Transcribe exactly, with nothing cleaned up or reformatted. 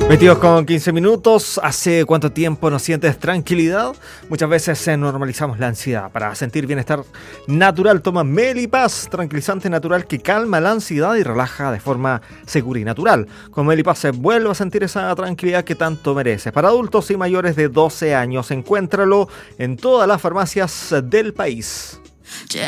veintidós con quince minutos. ¿Hace cuánto tiempo no sientes tranquilidad? Muchas veces eh, normalizamos la ansiedad. Para sentir bienestar natural, toma Melipaz, tranquilizante natural que calma la ansiedad y relaja de forma segura y natural. Con Melipaz se vuelve a sentir esa tranquilidad que tanto mereces. Para adultos y mayores de doce años, encuéntralo en todas las farmacias del país.